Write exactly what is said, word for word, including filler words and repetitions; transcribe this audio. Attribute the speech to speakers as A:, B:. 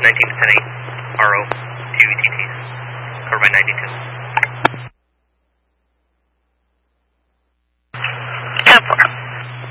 A: nineteen to ten eight, R O, two E T Ts, covered by ninety-two.